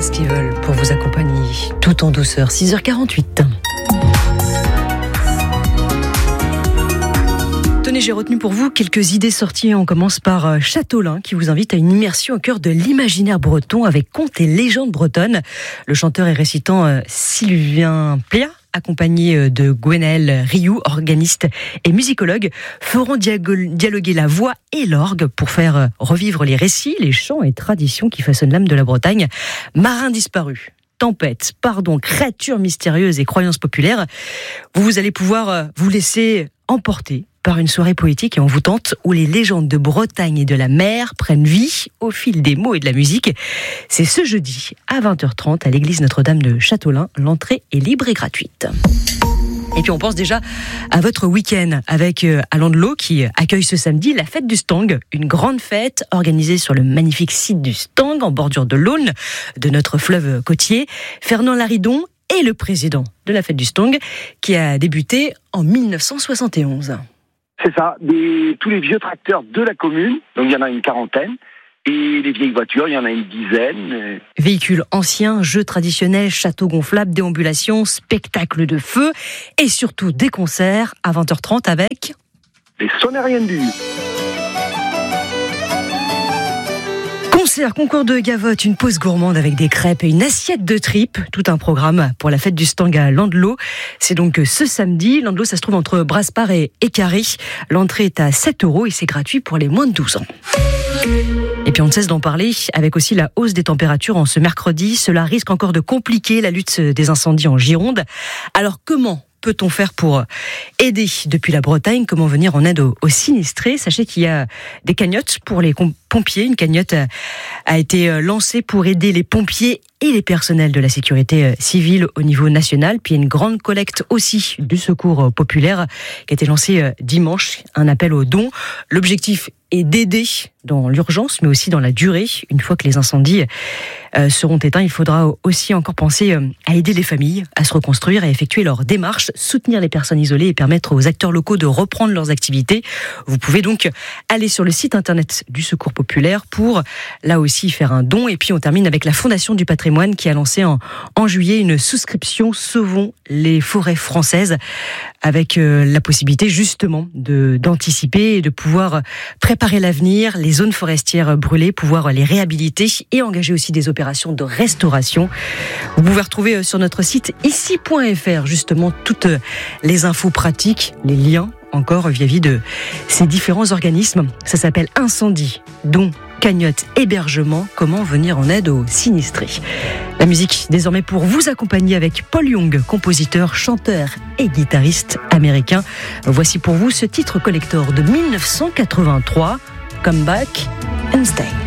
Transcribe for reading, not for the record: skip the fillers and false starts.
Stivel pour vous accompagner tout en douceur. 6h48. Tenez, j'ai retenu pour vous quelques idées sorties. On commence par Châteaulin qui vous invite à une immersion au cœur de l'imaginaire breton avec contes et légendes bretonnes. Le chanteur et récitant Sylvain Pléa, accompagné de Gwenaël Rioux, organiste et musicologue, feront dialoguer la voix et l'orgue pour faire revivre les récits, les chants et traditions qui façonnent l'âme de la Bretagne. Marins disparus, tempêtes, pardon, créatures mystérieuses et croyances populaires. Vous allez pouvoir vous laisser emporter par une soirée poétique et envoûtante où les légendes de Bretagne et de la mer prennent vie au fil des mots et de la musique. C'est ce jeudi à 20h30 à l'église Notre-Dame de Châteaulin. L'entrée est libre et gratuite. Et puis on pense déjà à votre week-end avec à Landelot qui accueille ce samedi la fête du Stang, une grande fête organisée sur le magnifique site du Stang en bordure de l'Aulne, de notre fleuve côtier. Fernand Laridon est le président de la fête du Stang qui a débuté en 1971. C'est ça, tous les vieux tracteurs de la commune, donc il y en a une quarantaine, et les vieilles voitures, il y en a une dizaine. Véhicules anciens, jeux traditionnels, châteaux gonflables, déambulations, spectacles de feu, et surtout des concerts à 20h30 avec... les Sonériens du... Concert, concours de gavotte, une pause gourmande avec des crêpes et une assiette de tripes. Tout un programme pour la fête du Stang à Landelot. C'est donc ce samedi. Landelot, ça se trouve entre Brasparts et Carré. L'entrée est à 7 € et c'est gratuit pour les moins de 12 ans. Et puis on ne cesse d'en parler, avec aussi la hausse des températures en ce mercredi. Cela risque encore de compliquer la lutte des incendies en Gironde. Alors comment peut-on faire pour aider depuis la Bretagne? Comment venir en aide aux sinistrés? Sachez qu'il y a des cagnottes pour les pompiers. Une cagnotte a été lancée pour aider les pompiers et les personnels de la sécurité civile au niveau national. Puis il y a une grande collecte aussi du secours populaire qui a été lancée dimanche. Un appel aux dons. L'objectif est d'aider dans l'urgence, mais aussi dans la durée. Une fois que les incendies seront éteints, il faudra aussi encore penser à aider les familles à se reconstruire et effectuer leurs démarches, soutenir les personnes isolées et permettre aux acteurs locaux de reprendre leurs activités. Vous pouvez donc aller sur le site internet du Secours populaire pour, là aussi, faire un don. Et puis on termine avec la Fondation du patrimoine qui a lancé en juillet une souscription Sauvons les forêts françaises, avec la possibilité justement d'anticiper et de pouvoir préparer l'avenir, les zones forestières brûlées, pouvoir les réhabiliter et engager aussi des opérations de restauration. Vous pouvez retrouver sur notre site ici.fr justement toutes les infos pratiques, les liens encore vis-à-vis de ces différents organismes. Ça s'appelle Incendie, dons, cagnotte, hébergement, comment venir en aide aux sinistrés. La musique désormais pour vous accompagner avec Paul Young, compositeur, chanteur et guitariste américain. Voici pour vous ce titre collector de 1983, Come Back and Stay.